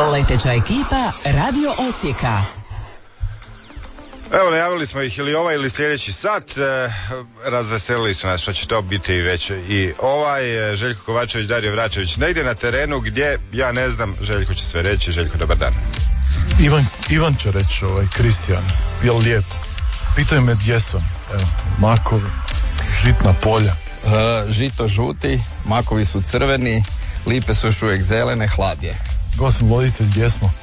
Leteća ekipa Radio Osijeka. Evo, najavili smo ih ili ovaj ili sljedeći sat, razveselili su nas što će to biti već i ovaj. Željko Kovačević, Dario Vračević negdje na terenu gdje, ja ne znam, Željko će sve reći. Željko, dobar dan. Ivan će reći, Kristijan, jel lijepo? Pitaju me gdje sam, evo, makovi, žitna polja. Žito žuti, makovi su crveni, lipe su još uvijek zelene, hlad je. Gosim voditelj, gdje smo?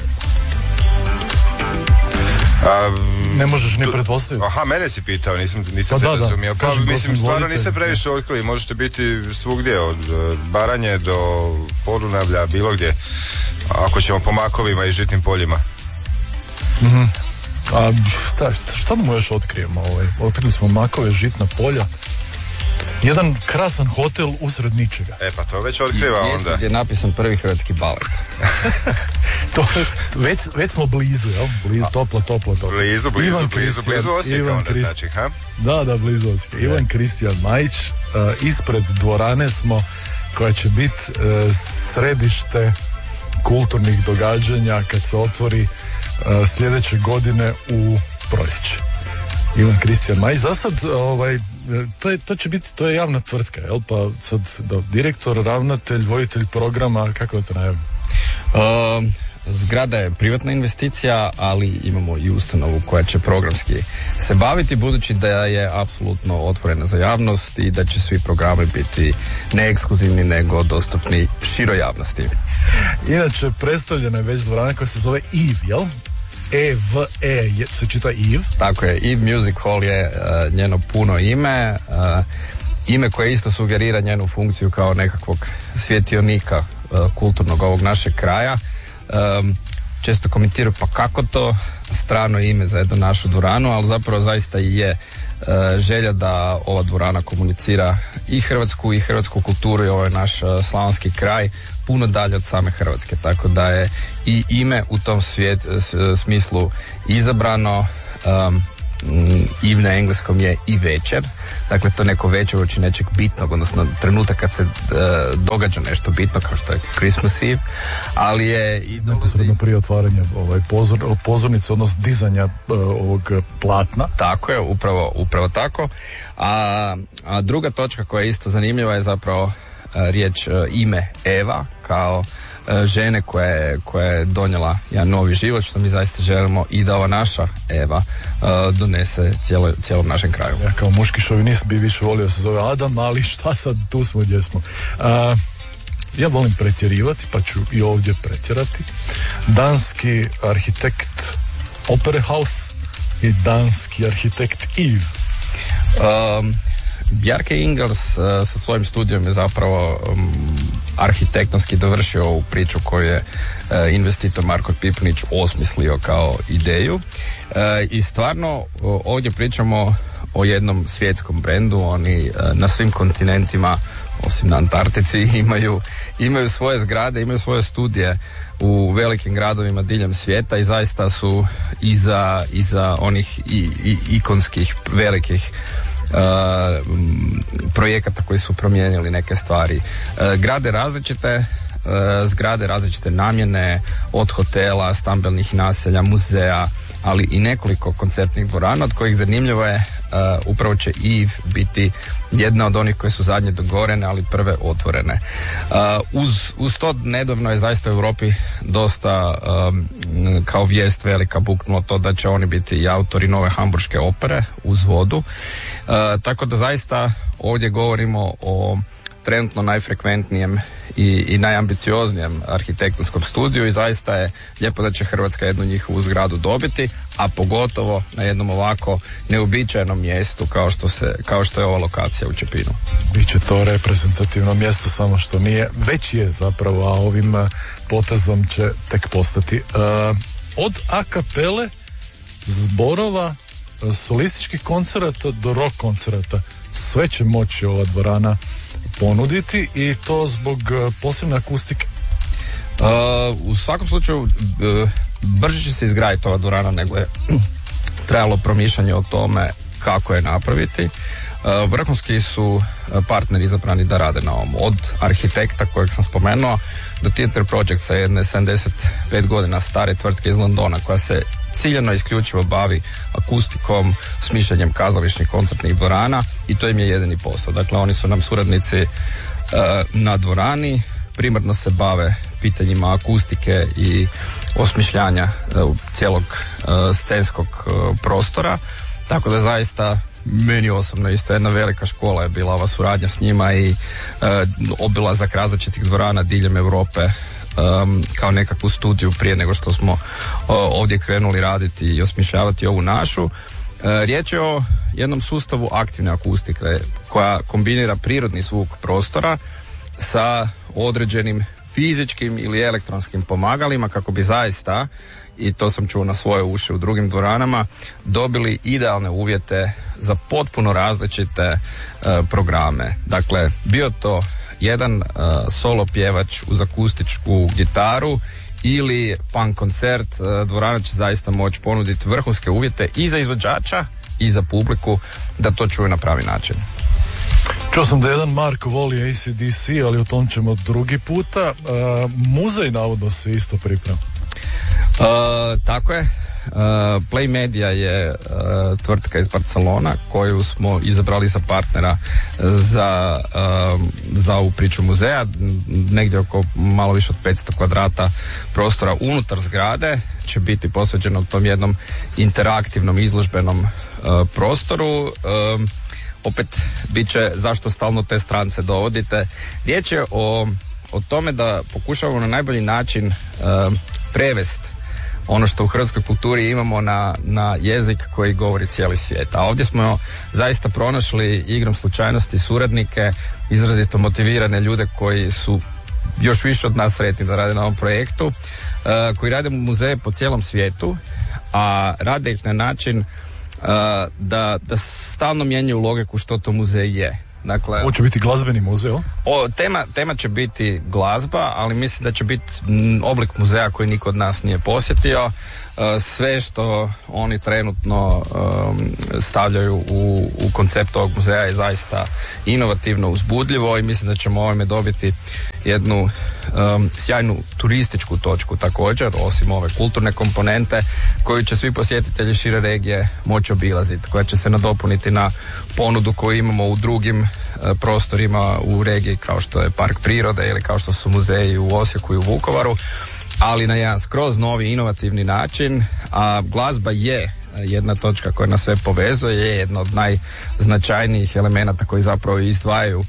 Ne možeš ni pretpostaviti. Aha, mene si pitao, nisam pa te razumio. Pa, mislim, stvarno niste previše otkrili, možete biti svugdje, od Baranje do Podunavlja, bilo gdje, ako ćemo po makovima i žitnim poljima. Mm-hmm. A šta mu još otkrijemo? Otkrili smo makove, žitna polja, jedan krasan hotel usred ničega. Pa to već otkriva onda. Mjesto gdje je napisan prvi hrvatski balet. To, već smo blizu, jel? Toplo. Blizu Osijeka onda Krist... znači, ha? Da, blizu Osijeka. Ivan Kristijan Majić, ispred dvorane smo, koja će biti središte kulturnih događanja kad se otvori sljedeće godine u proljeće. Ivan Kristijan Majić, za sad to je javna tvrtka, jel? Pa sad direktor, ravnatelj, voditelj programa, kako da to najavim? Zgrada je privatna investicija, ali imamo i ustanovu koja će programski se baviti, budući da je apsolutno otvorena za javnost i da će svi programi biti ne ekskluzivni nego dostupni široj javnosti. Inače, predstavljena je već dvorana koja se zove EVE, jel? E-V-E, se čita EVE? Tako je, EVE Music Hall je njeno puno ime, ime koje isto sugerira njenu funkciju kao nekakvog svjetionika kulturnog ovog našeg kraja. Često komentiraju pa kako to, strano ime za jednu našu dvoranu, ali zapravo zaista i je želja da ova dvorana komunicira i hrvatsku kulturu i ovaj naš slavonski kraj puno dalje od same Hrvatske, tako da je i ime u tom smislu izabrano. I na engleskom je i večer, dakle to neko večer uoči nečeg bitnog, odnosno trenutak kad se događa nešto bitno kao što je Christmas Eve, ali je i neposredno prije otvaranja pozornice, odnosno dizanja ovog platna. Tako je, upravo tako. A druga točka koja je isto zanimljiva je zapravo riječ ime Eva, kao žene koja je donijela jedan novi život, što mi zaista želimo i da ova naša Eva donese cijelom našem kraju. Ja kao muški šovinist bi više volio se zove Adam, ali šta sad, tu smo gdje smo. Ja volim pretjerivati, pa ću i ovdje pretjerati. Danski arhitekt Opera House i danski arhitekt Eve. Bjarke Ingels sa svojim studijom je zapravo arhitektonski dovršio ovu priču koju je investitor Marko Pipnić osmislio kao ideju. I stvarno ovdje pričamo o jednom svjetskom brendu. Oni na svim kontinentima, osim na Antarktici, imaju svoje zgrade, imaju svoje studije u velikim gradovima diljem svijeta i zaista su iza onih ikonskih velikih projekata koji su promijenili neke stvari. Grade različite zgrade, različite namjene, od hotela, stambenih naselja, muzeja, ali i nekoliko koncertnih dvorana, od kojih zanimljivo je upravo će EVE biti jedna od onih koje su zadnje dogovorene, ali prve otvorene. Uz to nedavno je zaista u Europi dosta kao vijest velika buknulo to da će oni biti i autori nove hamburške opere uz vodu. Tako da zaista ovdje govorimo o trenutno najfrekventnijem i najambicioznijem arhitekt-onskom studiju i zaista je lijepo da će Hrvatska jednu njihovu zgradu dobiti, a pogotovo na jednom ovako neuobičajenom mjestu kao što je ova lokacija u Čepinu. Biće to reprezentativno mjesto, samo što nije, već je zapravo, a ovim potezom će tek postati. Od a kapele, zborova, solističkih koncerata do rock koncerata, sve će moći ova dvorana ponuditi i to zbog posebne akustike. U svakom slučaju brže će se izgraditi ova dvorana nego je trebalo promišljanje o tome kako je napraviti. Vrhunski su partneri izabrani da rade na ovom. Od arhitekta kojeg sam spomenuo do Theater Projectsa, jedne 75 godina stare tvrtke iz Londona koja se ciljano isključivo bavi akustikom, smišljanjem kazališnih koncertnih dvorana i to im je jedini posao. Dakle, oni su nam suradnici na dvorani, primarno se bave pitanjima akustike i osmišljanja cijelog scenskog prostora, tako da zaista meni osobno isto jedna velika škola je bila ova suradnja s njima i obilazak različitih dvorana diljem Europe kao nekakvu studiju prije nego što smo ovdje krenuli raditi i osmišljavati ovu našu. Riječ je o jednom sustavu aktivne akustike koja kombinira prirodni zvuk prostora sa određenim fizičkim ili elektronskim pomagalima kako bi zaista, i to sam čuo na svoje uši u drugim dvoranama, dobili idealne uvjete za potpuno različite programe. Dakle, bio to jedan solo pjevač uz akustičku gitaru ili punk koncert, dvorana će zaista moći ponuditi vrhunske uvjete i za izvođača i za publiku da to čuje na pravi način. Čuo sam da jedan Marko voli AC/DC, ali o tom ćemo drugi puta. Muzej navodno se isto priprema. Tako je. Play Media je tvrtka iz Barcelona koju smo izabrali za partnera za ovu priču muzeja. Negdje oko malo više od 500 kvadrata prostora unutar zgrade će biti posveđeno tom jednom interaktivnom izložbenom prostoru. Opet bit će zašto stalno te strance dovodite. Riječ je o tome da pokušavamo na najbolji način prevesti ono što u hrvatskoj kulturi imamo na jezik koji govori cijeli svijet. A ovdje smo zaista pronašli igrom slučajnosti suradnike, izrazito motivirane ljude koji su još više od nas sretni da rade na ovom projektu, koji rade muzeje po cijelom svijetu, a rade ih na način da stalno mijenjaju logiku što to muzej je. Dakle, ovo će biti glazbeni muzej? Tema će biti glazba, ali mislim da će biti oblik muzeja koji niko od nas nije posjetio. Sve što oni trenutno stavljaju u koncept ovog muzeja je zaista inovativno, uzbudljivo i mislim da ćemo ovime dobiti jednu sjajnu turističku točku također, osim ove kulturne komponente koju će svi posjetitelji šire regije moći obilaziti, koja će se nadopuniti na ponudu koju imamo u drugim prostorima u regiji kao što je Park prirode ili kao što su muzeji u Osijeku i u Vukovaru, ali na jedan skroz novi inovativni način. A glazba je jedna točka koja nas sve povezuje, je jedna od najznačajnijih elemenata koji zapravo izdvajaju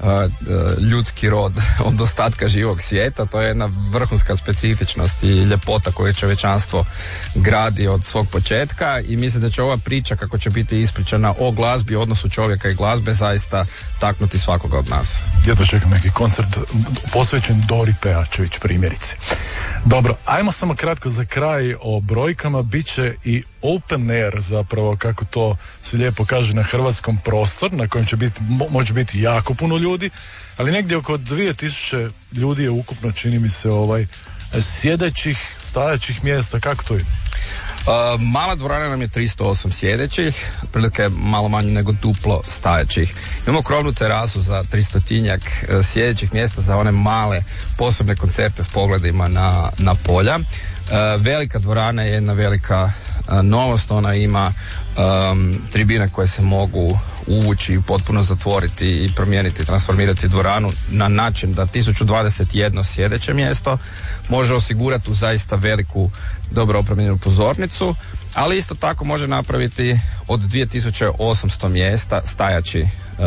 ljudski rod od ostatka živog svijeta. To je jedna vrhunska specifičnost i ljepota koju čovječanstvo gradi od svog početka i mislim da će ova priča kako će biti ispričana o glazbi, odnosu čovjeka i glazbe zaista taknuti svakoga od nas. Jedva čekam neki koncert posvećen Dori Pejačević primjerice. Dobro, ajmo samo kratko za kraj o brojkama. Biće i open air, zapravo kako to se lijepo kaže na hrvatskom, prostor na kojem će može biti jako puno ljudi, ali negdje oko 2000 ljudi je ukupno, čini mi se, sjedećih, stajaćih mjesta. Kako to ide? Mala dvorana nam je 308 sjedećih, otprilike malo manje nego duplo stajaćih. Imamo krovnu terasu za 300-tinjak sjedećih mjesta za one male posebne koncerte s pogledima na polja. Velika dvorana je jedna velika novost, ona ima tribine koje se mogu uvući i potpuno zatvoriti i promijeniti, transformirati dvoranu na način da 1021 sjedeće mjesto može osigurati u zaista veliku, dobro opremljenu pozornicu, ali isto tako može napraviti od 2800 mjesta stajaći,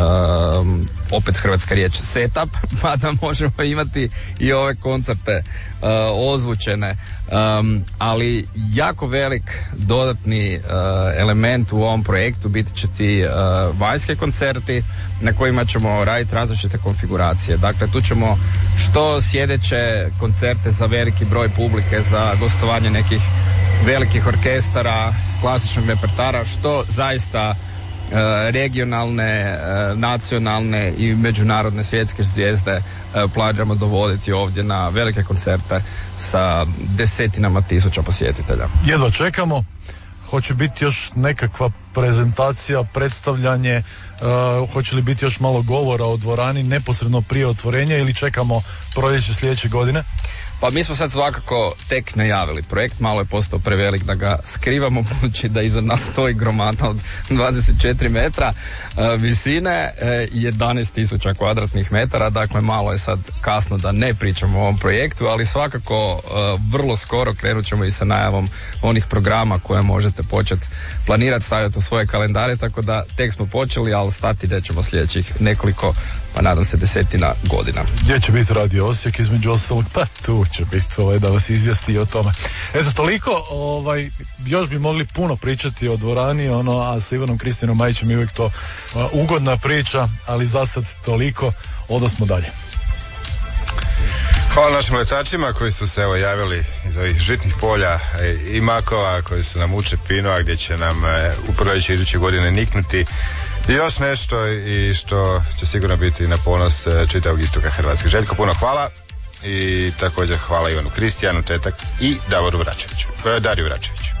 opet hrvatska riječ, setup, pa da možemo imati i ove koncerte ozvučene, ali jako velik dodatni element u ovom projektu biti će ti vanjski koncerti na kojima ćemo raditi različite konfiguracije. Dakle, tu ćemo što sjedeće koncerte za veliki broj publike, za gostovanje nekih velikih orkestara, klasičnog repertara, što zaista regionalne, nacionalne i međunarodne svjetske zvijezde planiramo dovoditi ovdje na velike koncerte sa desetinama tisuća posjetitelja. Jedva čekamo. hoće biti još nekakva prezentacija, predstavljanje, hoće li biti još malo govora o dvorani neposredno prije otvorenja ili čekamo proljeće sljedeće godine? Pa mi smo sad svakako tek najavili projekt, malo je postao prevelik da ga skrivamo, budući da iza nas stoji gromada od 24 metra visine, 11.000 kvadratnih metara, dakle malo je sad kasno da ne pričamo o ovom projektu, ali svakako vrlo skoro krenut ćemo i sa najavom onih programa koje možete početi planirati, stavljati u svoje kalendare, tako da tek smo počeli, ali stati nećemo sljedećih nekoliko, pa nadam se 10 godina. Gdje će biti Radio Osijek između ostalog? Pa tu će biti da vas izvijesti o tome. Eto, toliko, još bi mogli puno pričati o dvorani, a sa Ivanom Kristijanom Majićem je uvijek to ugodna priča, ali za sad toliko, odosmo dalje. Hvala našim letačima koji su se javili iz ovih žitnih polja i makova, koji su nam uče Pinoa, gdje će nam u proljeće iduće godine niknuti i još nešto i što će sigurno biti na ponos čitavog istoka Hrvatske. Željko, puno hvala i također hvala Ivanu Kristijanu, Tetak i Dariju Vračeviću.